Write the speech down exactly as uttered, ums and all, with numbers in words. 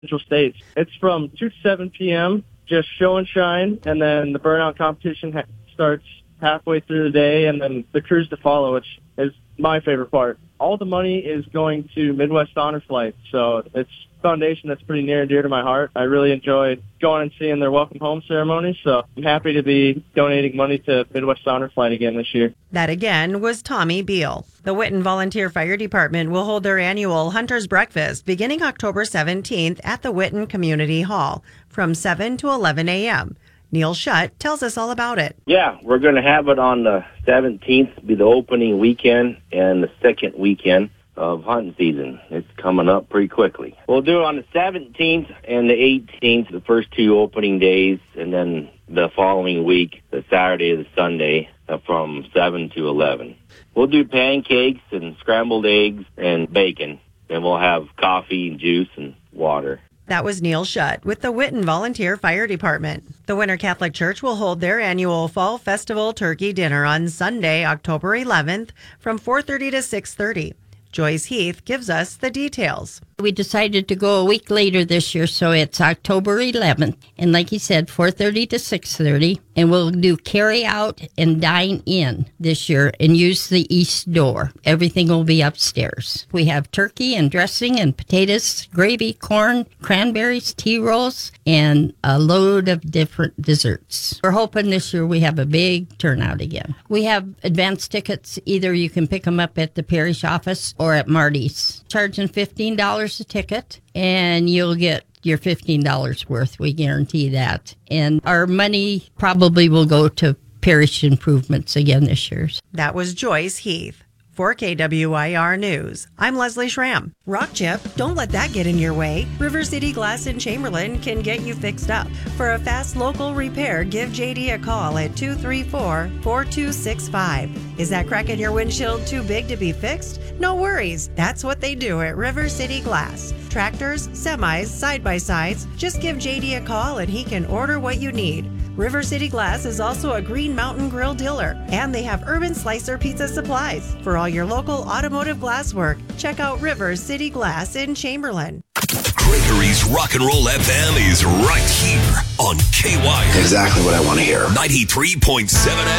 Central States. It's from two to seven p.m., just show and shine, and then the burnout competition ha- starts halfway through the day, and then the cruise to follow, which is my favorite part. All the money is going to Midwest Honor Flight, so it's a foundation that's pretty near and dear to my heart. I really enjoy going and seeing their welcome home ceremony, so I'm happy to be donating money to Midwest Honor Flight again this year. That again was Tommy Beal. The Whitten Volunteer Fire Department will hold their annual Hunter's Breakfast beginning October seventeenth at the Whitten Community Hall from seven to eleven a.m. Neil Shutt tells us all about it. Yeah, we're going to have it on the seventeenth, be the opening weekend, and the second weekend of hunting season. It's coming up pretty quickly. We'll do it on the seventeenth and the eighteenth, the first two opening days, and then the following week, the Saturday and the Sunday, uh, from seven to eleven. We'll do pancakes and scrambled eggs and bacon, and we'll have coffee and juice and water. That was Neil Shutt with the Whitten Volunteer Fire Department. The Winter Catholic Church will hold their annual Fall Festival Turkey Dinner on Sunday, October eleventh from four thirty to six thirty. Joyce Heath gives us the details. We decided to go a week later this year, so it's October eleventh. And like he said, four thirty to six thirty. And we'll do carry out and dine in this year and use the east door. Everything will be upstairs. We have turkey and dressing and potatoes, gravy, corn, cranberries, tea rolls, and a load of different desserts. We're hoping this year we have a big turnout again. We have advance tickets. Either you can pick them up at the parish office or at Marty's. Charging fifteen dollars a ticket, and you'll get your fifteen dollars worth. We guarantee that. And our money probably will go to parish improvements again this year. That was Joyce Heath. For K W I R News, I'm Leslie Schramm. Rock chip, don't let that get in your way. River City Glass in Chamberlain can get you fixed up. For a fast local repair, give J D a call at two three four, four two six five. Is that crack in your windshield too big to be fixed? No worries. That's what they do at River City Glass. Tractors, semis, side-by-sides. Just give J D a call and he can order what you need. River City Glass is also a Green Mountain Grill dealer, and they have Urban Slicer pizza supplies. For all your local automotive glass work, check out River City Glass in Chamberlain. Gregory's Rock and Roll F M is right here on K Y. Exactly what I want to hear. ninety-three point seven